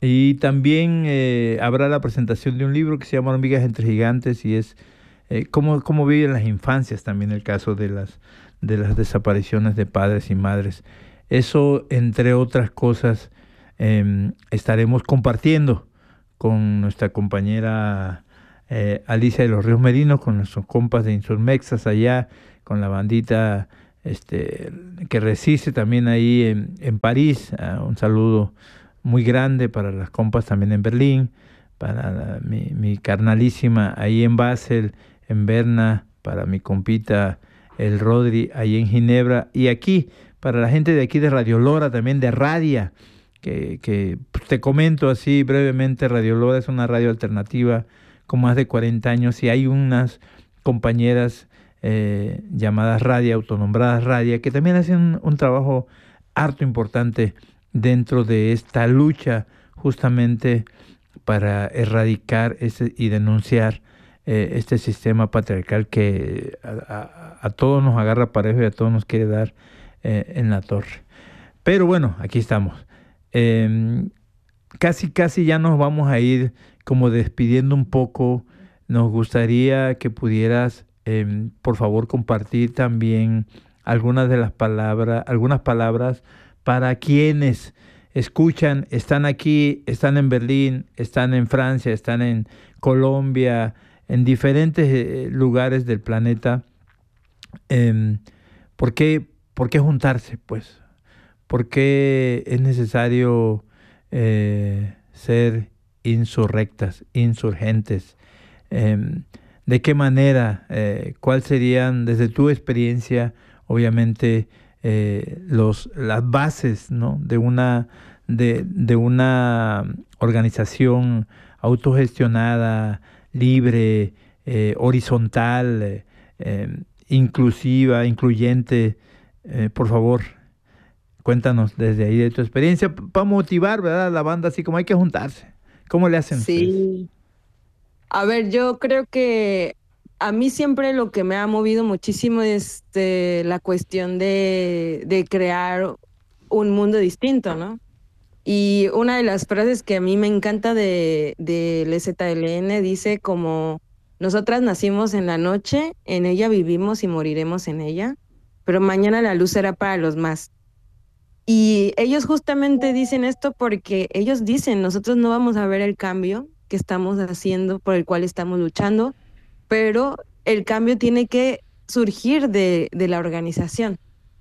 Y también eh, habrá la presentación de un libro que se llama Hormigas entre Gigantes y es eh, cómo, cómo viven las infancias también el caso de las, de las desapariciones de padres y madres. Eso, entre otras cosas, em, estaremos compartiendo con nuestra compañera eh, Alicia de los Ríos Merinos, con nuestros compas de Insurmexas allá, con la bandita este, que resiste también ahí en, en París. Uh, un saludo muy grande para las compas también en Berlín, para la- mi, mi carnalísima ahí en Basel, en Berna, para mi compita el Rodri ahí en Ginebra, y aquí, para la gente de aquí de Radio Lora, también de Radia, que, que pues, te comento así brevemente. Radio Lora es una radio alternativa con más de cuarenta años y hay unas compañeras eh, llamadas Radia, autonombradas Radia, que también hacen un, un trabajo harto importante dentro de esta lucha justamente para erradicar ese, y denunciar eh, este sistema patriarcal que a, a- a todos nos agarra parejo y a todos nos quiere dar eh, en la torre. Pero bueno, aquí estamos. Em, casi, casi ya nos vamos a ir como despidiendo un poco. Nos gustaría que pudieras, em, por favor, compartir también algunas de las palabras, algunas palabras para quienes escuchan, están aquí, están en Berlín, están en Francia, están en Colombia, en diferentes eh, lugares del planeta. Em, ¿por qué, por qué juntarse, pues? ¿Por qué es necesario eh, ser insurrectas, insurgentes? Em, ¿de qué manera? Eh, ¿cuáles serían, desde tu experiencia, obviamente, eh, los, las bases, ¿no? de una, de, de una organización autogestionada, libre, eh, horizontal, eh, em, inclusiva, incluyente? Eh, por favor, cuéntanos desde ahí de tu experiencia para motivar, ¿verdad? A la banda, así como hay que juntarse. ¿Cómo le hacen ustedes? Sí. A ver, yo creo que a mí siempre lo que me ha movido muchísimo es eh, la cuestión de, de crear un mundo distinto, ¿no? Y una de las frases que a mí me encanta de, de L Z L N dice como, nosotras nacimos en la noche, en ella vivimos y moriremos en ella, pero mañana la luz será para los más. Y ellos justamente dicen esto porque ellos dicen, nosotros no vamos a ver el cambio que estamos haciendo, por el cual estamos luchando, pero el cambio tiene que surgir de, de la organización.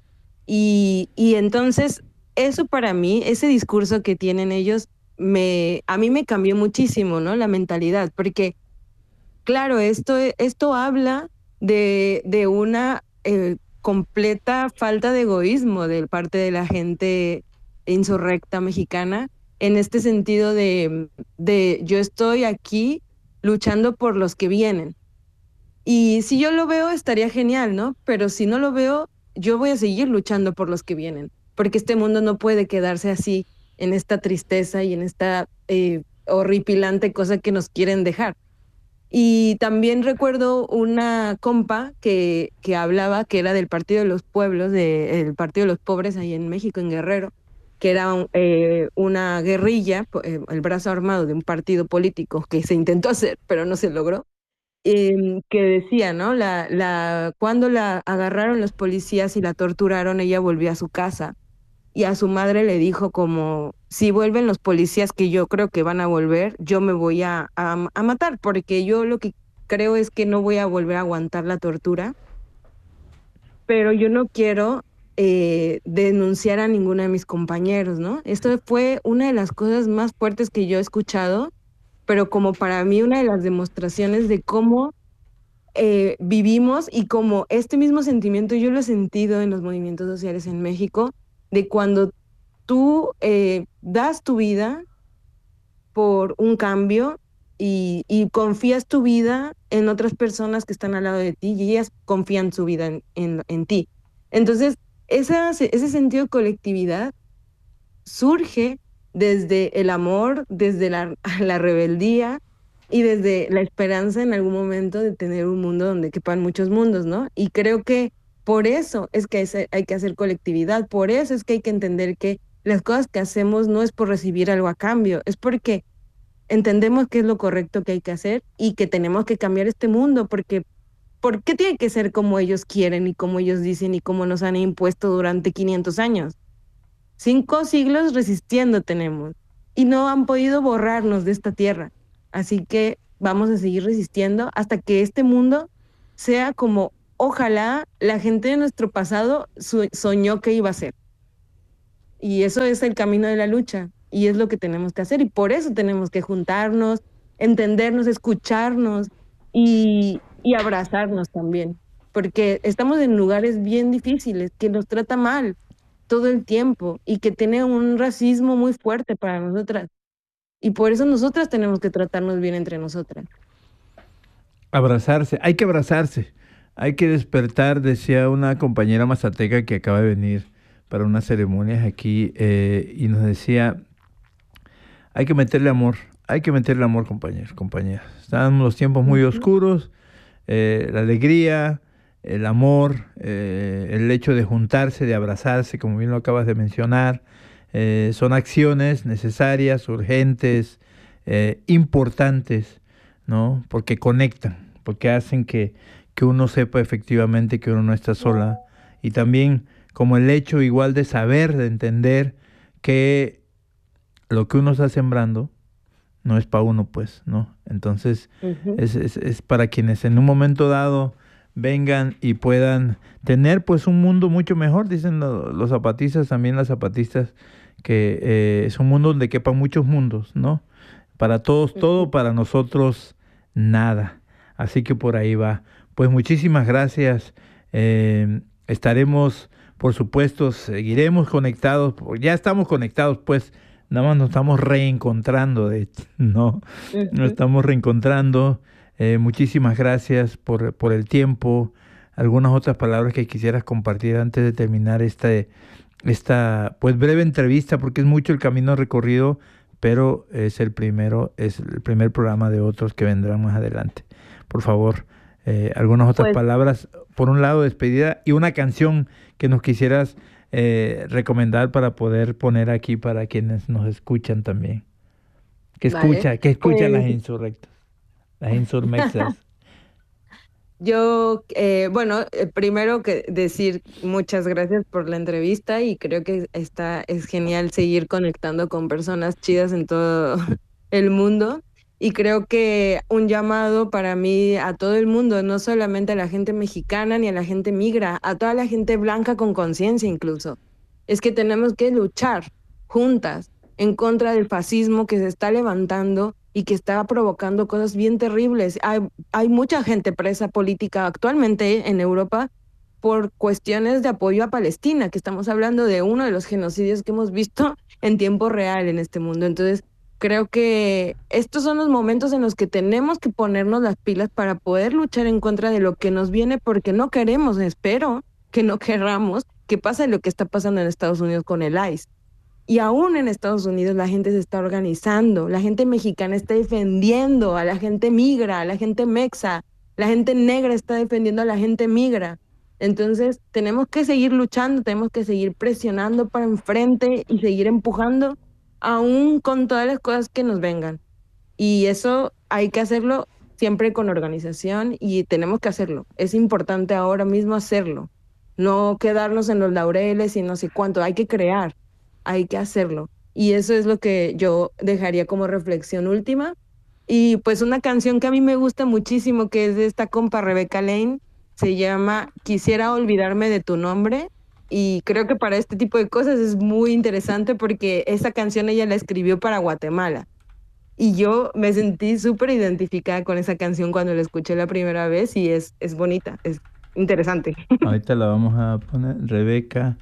Y, y entonces, eso para mí, ese discurso que tienen ellos, me, a mí me cambió muchísimo, ¿no? La mentalidad, porque claro, esto, esto habla de, de una eh, completa falta de egoísmo de parte de la gente insurrecta mexicana, en este sentido de, de yo estoy aquí luchando por los que vienen. Y si yo lo veo, estaría genial, ¿no? Pero si no lo veo, yo voy a seguir luchando por los que vienen, porque este mundo no puede quedarse así, en esta tristeza y en esta eh, horripilante cosa que nos quieren dejar. Y también recuerdo una compa que, que hablaba que era del Partido de los Pueblos, de, el Partido de los Pobres ahí en México, en Guerrero, que era un- eh, una guerrilla, po- eh, el brazo armado de un partido político que se intentó hacer, pero no se logró, em, que decía, ¿no? La, la, cuando la agarraron los policías y la torturaron, ella volvió a su casa y a su madre le dijo como, si vuelven los policías que yo creo que van a volver, yo me voy a, a, a matar, porque yo lo que creo es que no voy a volver a aguantar la tortura, pero yo no quiero eh, denunciar a ninguno de mis compañeros, ¿no? Esto fue una de las cosas más fuertes que yo he escuchado, pero como para mí una de las demostraciones de cómo eh, vivimos y como este mismo sentimiento yo lo he sentido en los movimientos sociales en México, de cuando tú eh, das tu vida por un cambio y, y confías tu vida en otras personas que están al lado de ti y ellas confían su vida en, en, en ti. Entonces, esa, ese sentido de colectividad surge desde el amor, desde la, la rebeldía y desde la esperanza en algún momento de tener un mundo donde quepan muchos mundos, ¿no? Y creo que por eso es que es- hay que hacer colectividad, por eso es que hay que entender que las cosas que hacemos no es por recibir algo a cambio, es porque entendemos qué es lo correcto que hay que hacer y que tenemos que cambiar este mundo, porque ¿por qué tiene que ser como ellos quieren y como ellos dicen y como nos han impuesto durante quinientos años? Cinco siglos resistiendo tenemos y no han podido borrarnos de esta tierra. Así que vamos a seguir resistiendo hasta que este mundo sea como ojalá la gente de nuestro pasado soñó que iba a ser. Y eso es el camino de la lucha y es lo que tenemos que hacer y por eso tenemos que juntarnos, entendernos, escucharnos y, y abrazarnos también, porque estamos en lugares bien difíciles, que nos trata mal todo el tiempo y que tiene un racismo muy fuerte para nosotras. Y por eso nosotras tenemos que tratarnos bien entre nosotras. Abrazarse, hay que abrazarse, hay que despertar, decía una compañera mazateca que acaba de venir para unas ceremonias aquí eh, y nos decía, hay que meterle amor, hay que meterle amor, compañeros, compañeras. Están los tiempos muy oscuros, eh, la alegría, el amor, eh, el hecho de juntarse, de abrazarse, como bien lo acabas de mencionar, eh, son acciones necesarias, urgentes, eh, importantes, ¿no? Porque conectan, porque hacen que, que uno sepa efectivamente que uno no está sola. Y también como el hecho igual de saber, de entender que lo que uno está sembrando no es para uno, pues, ¿no? Entonces, uh-huh. es, es, es para quienes en un momento dado vengan y puedan tener pues un mundo mucho mejor, dicen los, los zapatistas, también las zapatistas, que eh, es un mundo donde quepan muchos mundos, ¿no? Para todos todo, para nosotros nada. Así que por ahí va. Pues muchísimas gracias. Eh, estaremos, por supuesto, seguiremos conectados, ya estamos conectados, pues nada más nos estamos reencontrando, de hecho, ¿no? Uh-huh. Nos estamos reencontrando. Eh, muchísimas gracias por, por el tiempo. Algunas otras palabras que quisieras compartir antes de terminar esta, esta pues breve entrevista, porque es mucho el camino recorrido, pero es el primero, es el primer programa de otros que vendrán más adelante. Por favor, eh, algunas otras pues, palabras, por un lado despedida y una canción que nos quisieras eh, recomendar para poder poner aquí para quienes nos escuchan también. Que escucha, vale. que escuchan pues, las insurrectas. Las insurmexas. Yo, eh, bueno, eh, primero que decir muchas gracias por la entrevista y creo que está, es genial seguir conectando con personas chidas en todo el mundo y creo que un llamado para mí a todo el mundo, no solamente a la gente mexicana ni a la gente migra, a toda la gente blanca con conciencia incluso, es que tenemos que luchar juntas en contra del fascismo que se está levantando y que está provocando cosas bien terribles. Hay, hay mucha gente presa política actualmente en Europa por cuestiones de apoyo a Palestina, que estamos hablando de uno de los genocidios que hemos visto en tiempo real en este mundo. Entonces, creo que estos son los momentos en los que tenemos que ponernos las pilas para poder luchar en contra de lo que nos viene, porque no queremos, espero que no querramos que pase lo que está pasando en Estados Unidos con el I C E. Y aún en Estados Unidos la gente se está organizando, la gente mexicana está defendiendo a la gente migra, a la gente mexa, la gente negra está defendiendo a la gente migra. Entonces tenemos que seguir luchando, tenemos que seguir presionando para enfrente y seguir empujando, aún con todas las cosas que nos vengan. Y eso hay que hacerlo siempre con organización y tenemos que hacerlo. Es importante ahora mismo hacerlo, no quedarnos en los laureles y no sé cuánto, hay que crear. Hay que hacerlo. Y eso es lo que yo dejaría como reflexión última. Y pues una canción que a mí me gusta muchísimo, que es de esta compa Rebeca Lane, se llama Quisiera olvidarme de tu nombre. Y creo que para este tipo de cosas es muy interesante porque esa canción ella la escribió para Guatemala. Y yo me sentí súper identificada con esa canción cuando la escuché la primera vez y es, es bonita, es interesante. Ahorita la vamos a poner, Rebeca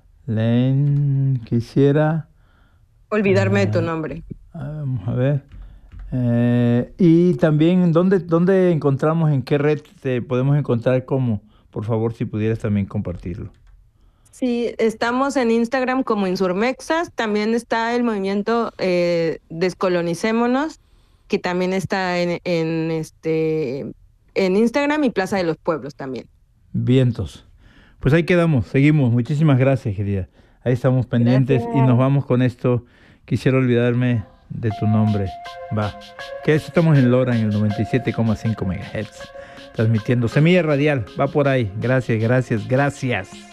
Lane, quisiera olvidarme uh, de tu nombre. Vamos a ver. Eh, y también, ¿dónde, ¿dónde encontramos, en qué red te podemos encontrar como? Por favor, si pudieras también compartirlo. Sí, estamos en Instagram como Insurmexas. También está el movimiento eh, Descolonicémonos, que también está en, en, este, en Instagram y Plaza de los Pueblos también. Vientos. Pues ahí quedamos, seguimos. Muchísimas gracias, querida. Ahí estamos pendientes. Gracias. Y nos vamos con esto. Quisiera olvidarme de tu nombre. Va. Que estamos en LoRa en el noventa y siete coma cinco megahertz. Transmitiendo Semilla Radial. Va por ahí. Gracias, gracias, gracias.